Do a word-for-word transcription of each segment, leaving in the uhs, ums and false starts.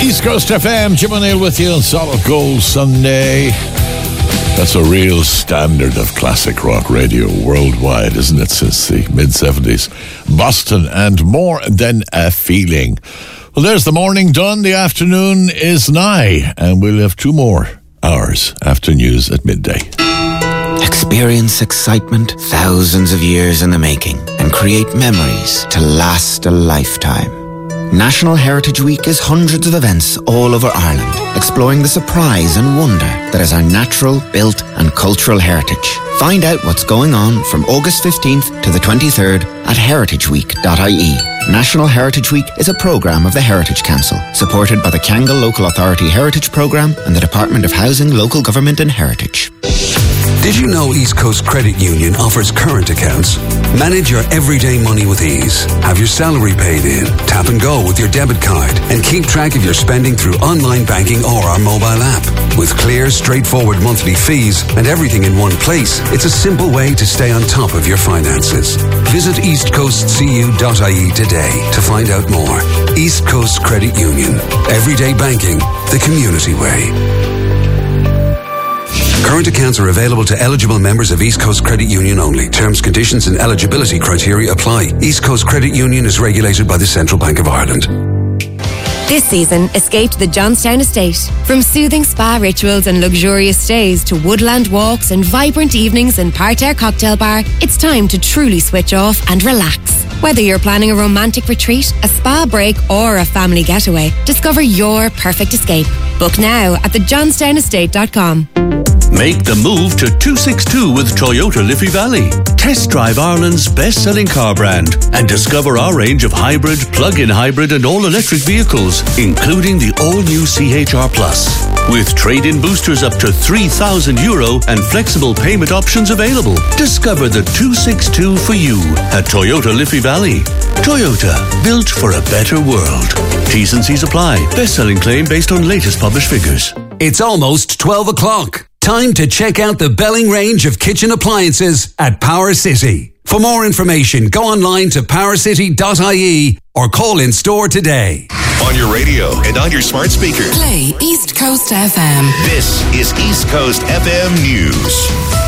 East Coast F M, Jim O'Neill with you on Solid Gold Sunday. That's a real standard of classic rock radio worldwide, isn't it, since the mid-seventies. Boston and More Than a Feeling. Well, there's the morning done. The afternoon is nigh, and we'll have two more hours after news at midday. Experience excitement thousands of years in the making and create memories to last a lifetime. National Heritage Week is hundreds of events all over Ireland, exploring the surprise and wonder that is our natural, built and cultural heritage. Find out what's going on from August fifteenth to the twenty-third at heritage week dot I E. National Heritage Week is a programme of the Heritage Council, supported by the Kangal Local Authority Heritage Programme and the Department of Housing, Local Government and Heritage. Did you know East Coast Credit Union offers current accounts? Manage your everyday money with ease. Have your salary paid in, tap and go with your debit card, and keep track of your spending through online banking or our mobile app. With clear, straightforward monthly fees and everything in one place, it's a simple way to stay on top of your finances. Visit east coast c u dot I E today to find out more. East Coast Credit Union. Everyday banking, the community way. Current accounts are available to eligible members of East Coast Credit Union only. Terms, conditions and eligibility criteria apply. East Coast Credit Union is regulated by the Central Bank of Ireland. This season, escape to the Johnstown Estate. From soothing spa rituals and luxurious stays to woodland walks and vibrant evenings in Parterre Cocktail Bar, it's time to truly switch off and relax. Whether you're planning a romantic retreat, a spa break or a family getaway, discover your perfect escape. Book now at the johnstown estate dot com. Make the move to two sixty-two with Toyota Liffey Valley. Test drive Ireland's best-selling car brand and discover our range of hybrid, plug-in hybrid and all-electric vehicles, including the all-new C H R Plus. With trade-in boosters up to three thousand euro and flexible payment options available. Discover the two sixty-two for you at Toyota Liffey Valley. Toyota, built for a better world. T's and C's apply. Best-selling claim based on latest published figures. It's almost twelve o'clock. Time to check out the Belling range of kitchen appliances at Power City. For more information, go online to power city dot I E or call in store today. On your radio and on your smart speakers. Play East Coast F M. This is East Coast F M News.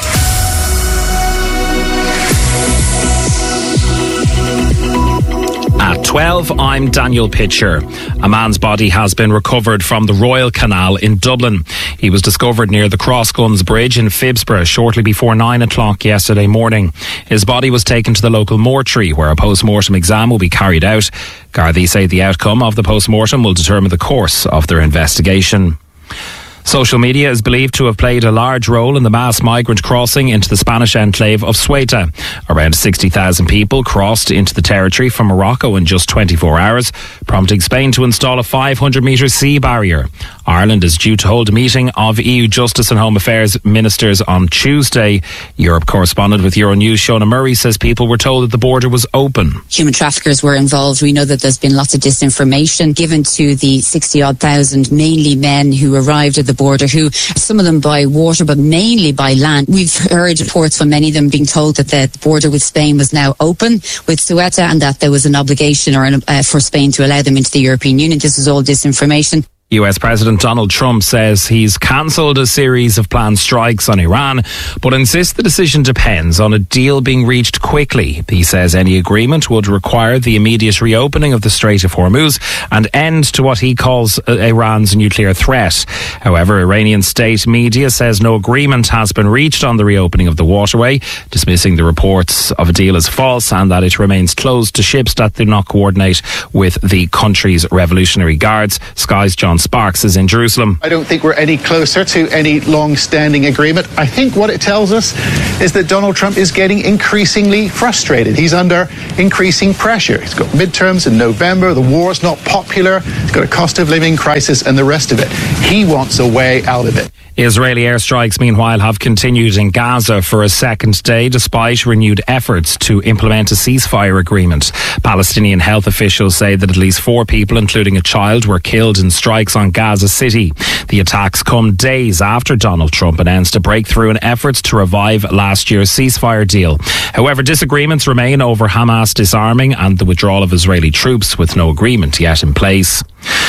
At twelve, I'm Daniel Pitcher. A man's body has been recovered from the Royal Canal in Dublin. He was discovered near the Crossguns Bridge in Phibsborough shortly before nine o'clock yesterday morning. His body was taken to the local mortuary where a post-mortem exam will be carried out. Gardaí say the outcome of the post-mortem will determine the course of their investigation. Social media is believed to have played a large role in the mass migrant crossing into the Spanish enclave of Ceuta. Around sixty thousand people crossed into the territory from Morocco in just twenty-four hours, prompting Spain to install a five hundred metre sea barrier. Ireland is due to hold a meeting of E U Justice and Home Affairs ministers on Tuesday. Europe correspondent with Euronews, Shona Murray, says people were told that the border was open. Human traffickers were involved. We know that there's been lots of disinformation given to the sixty odd thousand, mainly men who arrived at the border, who some of them by water but mainly by land. We've heard reports from many of them being told that the border with Spain was now open with Ceuta and that there was an obligation or an, uh, for Spain to allow them into the European Union. This is all disinformation. U S President Donald Trump says he's cancelled a series of planned strikes on Iran, but insists the decision depends on a deal being reached quickly. He says any agreement would require the immediate reopening of the Strait of Hormuz and end to what he calls Iran's nuclear threat. However, Iranian state media says no agreement has been reached on the reopening of the waterway, dismissing the reports of a deal as false and that it remains closed to ships that do not coordinate with the country's Revolutionary Guards. Sky's John Sparks is in Jerusalem. I don't think we're any closer to any long-standing agreement. I think what it tells us is that Donald Trump is getting increasingly frustrated. He's under increasing pressure. He's got midterms in November. The war's not popular. He's got a cost of living crisis and the rest of it. He wants a way out of it. Israeli airstrikes, meanwhile, have continued in Gaza for a second day despite renewed efforts to implement a ceasefire agreement. Palestinian health officials say that at least four people, including a child, were killed in strikes on Gaza City. The attacks come days after Donald Trump announced a breakthrough in efforts to revive last year's ceasefire deal. However, disagreements remain over Hamas disarming and the withdrawal of Israeli troops, with no agreement yet in place.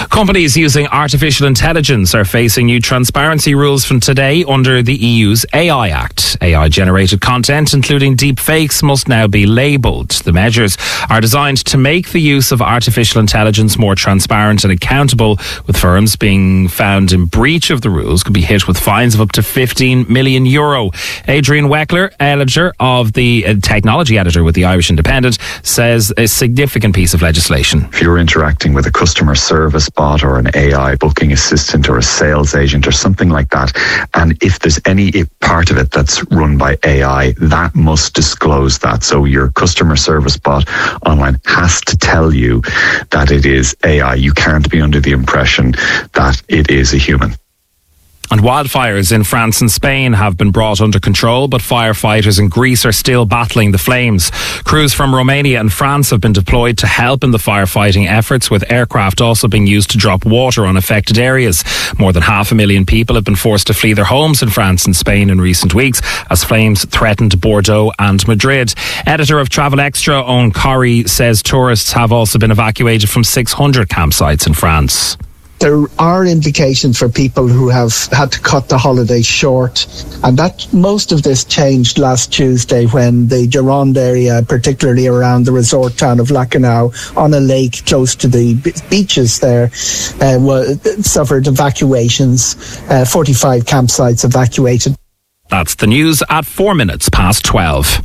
Companies using artificial intelligence are facing new transparency rules from today under the E U's A I Act. A I-generated content, including deep fakes, must now be labelled. The measures are designed to make the use of artificial intelligence more transparent and accountable, with firms being found in breach of the rules could be hit with fines of up to fifteen million euro. Adrian Weckler, editor of the uh, technology editor with the Irish Independent, says a significant piece of legislation. If you're interacting with a customer service bot or an A I booking assistant or a sales agent or something like that, and if there's any part of it that's run by A I, that must disclose that. So your customer service bot online has to tell you that it is A I. You can't be under the impression that it is a human. And wildfires in France and Spain have been brought under control, but firefighters in Greece are still battling the flames. Crews from Romania and France have been deployed to help in the firefighting efforts, with aircraft also being used to drop water on affected areas. More than half a million people have been forced to flee their homes in France and Spain in recent weeks as flames threatened Bordeaux and Madrid. Editor of Travel Extra, Owen Corrie, says tourists have also been evacuated from six hundred campsites in France. There are implications for people who have had to cut the holiday short, and that most of this changed last Tuesday when the Gironde area, particularly around the resort town of Lacanau, on a lake close to the b- beaches there, uh, were, suffered evacuations. Uh, forty-five campsites evacuated. That's the news at four minutes past twelve.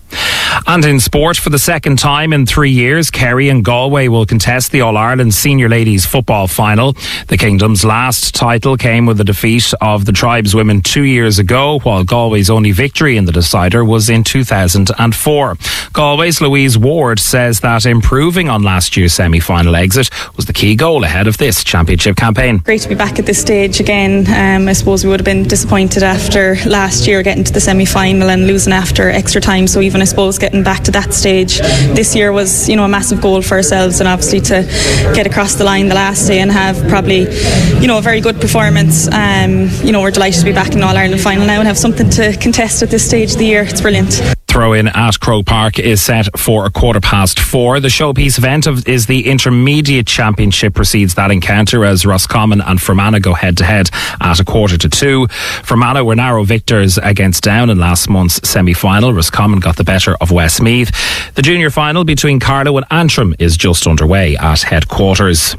And in sport, for the second time in three years, Kerry and Galway will contest the All-Ireland Senior Ladies Football Final. The Kingdom's last title came with the defeat of the Tribeswomen two years ago, while Galway's only victory in the decider was in two thousand four. Galway's Louise Ward says that improving on last year's semi-final exit was the key goal ahead of this championship campaign. Great to be back at this stage again. Um, I suppose we would have been disappointed after last year getting to the semi-final and losing after extra time, so even I suppose getting back to that stage this year was, you know, a massive goal for ourselves, and obviously to get across the line the last day and have probably, you know, a very good performance. Um, you know, we're delighted to be back in All-Ireland final now and have something to contest at this stage of the year. It's brilliant. Throw-in at Croke Park is set for a quarter past four. The showpiece event of, is the Intermediate Championship precedes that encounter as Roscommon and Fermanagh go head-to-head at a quarter to two. Fermanagh were narrow victors against Down in last month's semi-final. Roscommon got the better of Westmeath. The junior final between Carlow and Antrim is just underway at headquarters.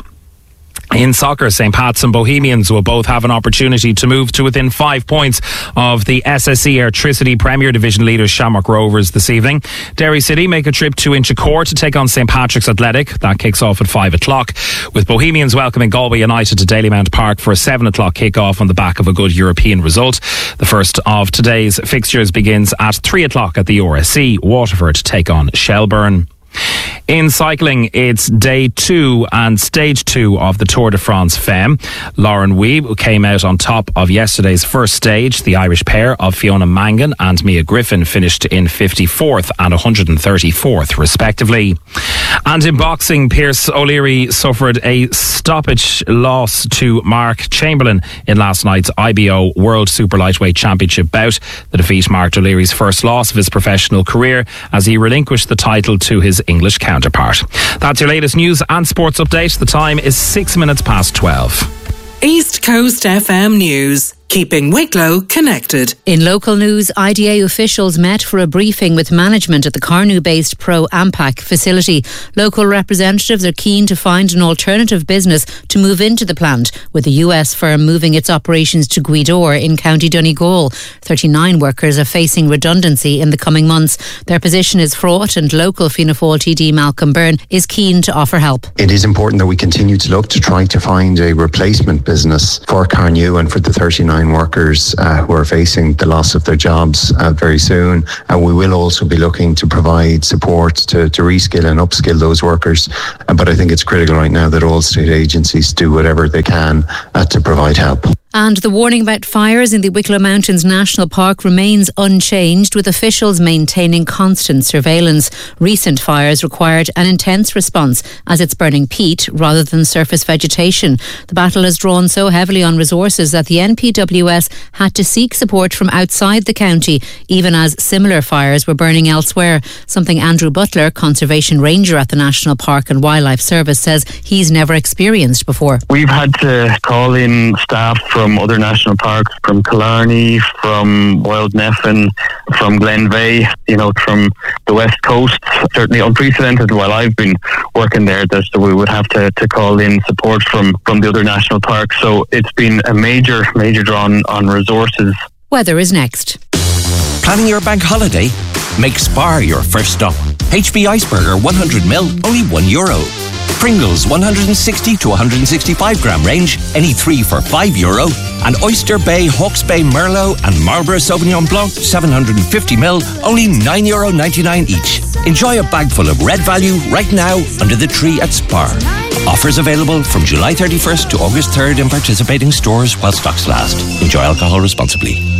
In soccer, Saint Pat's and Bohemians will both have an opportunity to move to within five points of the S S E Airtricity Premier Division leaders Shamrock Rovers this evening. Derry City make a trip to Inchicore to take on Saint Patrick's Athletic. That kicks off at five o'clock, with Bohemians welcoming Galway United to Dalymount Park for a seven o'clock kick-off on the back of a good European result. The first of today's fixtures begins at three o'clock at the R S C. Waterford take on Shelburne. In cycling, it's day two and stage two of the Tour de France Femme. Lauren Weeb came out on top of yesterday's first stage. The Irish pair of Fiona Mangan and Mia Griffin finished in fifty-fourth and one hundred thirty-fourth respectively. And in boxing, Pierce O'Leary suffered a stoppage loss to Mark Chamberlain in last night's I B O World Super Lightweight Championship bout. The defeat marked O'Leary's first loss of his professional career as he relinquished the title to his English counterpart. That's your latest news and sports update. The time is six minutes past twelve. East Coast F M News. Keeping Wicklow connected. In local news, I D A officials met for a briefing with management at the Carnew-based Pro Ampac facility. Local representatives are keen to find an alternative business to move into the plant, with the U S firm moving its operations to Gweedore in County Donegal. thirty-nine workers are facing redundancy in the coming months. Their position is fraught, and local Fianna Fáil T D Malcolm Byrne is keen to offer help. It is important that we continue to look to try to find a replacement business for Carnew and for the thirty-nine workers uh, who are facing the loss of their jobs uh, very soon. And we will also be looking to provide support to, to reskill and upskill those workers. Uh, but I think it's critical right now that all state agencies do whatever they can uh, to provide help. And the warning about fires in the Wicklow Mountains National Park remains unchanged, with officials maintaining constant surveillance. Recent fires required an intense response as it's burning peat rather than surface vegetation. The battle has drawn so heavily on resources that the N P W S had to seek support from outside the county, even as similar fires were burning elsewhere. Something Andrew Butler, Conservation Ranger at the National Park and Wildlife Service, says he's never experienced before. We've had to call in staff from from other national parks, from Killarney, from Wild Neffin, from Glenveigh, you know, from the West Coast. Certainly unprecedented while I've been working there that we would have to, to call in support from, from the other national parks. So it's been a major, major draw on, on resources. Weather is next. Planning your bank holiday? Make Spar your first stop. H B Iceberger one hundred mil, only one euro. Pringles one hundred sixty to one hundred sixty-five gram range, any three for five euro. And Oyster Bay, Hawke's Bay Merlot and Marlborough Sauvignon Blanc seven hundred fifty mil, only nine euro ninety-nine each. Enjoy a bag full of red value right now under the tree at Spar. Offers available from July thirty-first to August third in participating stores while stocks last. Enjoy alcohol responsibly.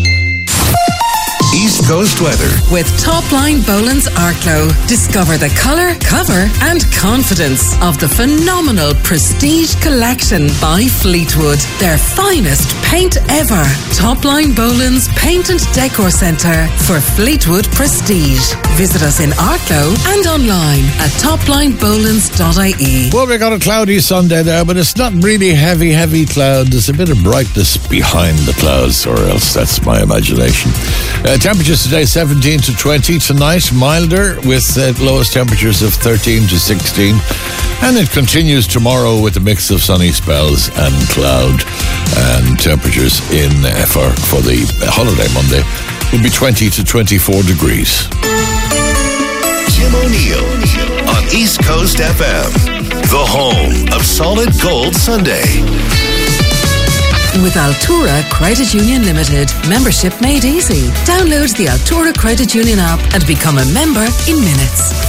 East Coast weather. With Topline Boland's Arklow. Discover the colour, cover and confidence of the phenomenal Prestige Collection by Fleetwood. Their finest paint ever. Topline Boland's Paint and Decor Centre for Fleetwood Prestige. Visit us in Arklow and online at topline bolands dot I E. Well, we got a cloudy Sunday there, but it's not really heavy, heavy cloud. There's a bit of brightness behind the clouds, or else that's my imagination. Uh, temperatures today seventeen to twenty. Tonight milder with uh, lowest temperatures of thirteen to sixteen, and it continues tomorrow with a mix of sunny spells and cloud, and temperatures in uh, for, for the holiday Monday will be twenty to twenty-four degrees. Jim O'Neill on East Coast F M, the home of Solid Gold Sunday. With Altura Credit Union Limited. Membership made easy. Download the Altura Credit Union app and become a member in minutes.